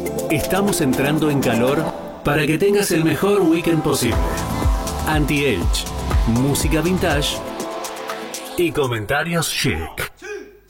Estamos entrando en calor para que tengas el mejor weekend posible. Anti-Age, música vintage y comentarios chic.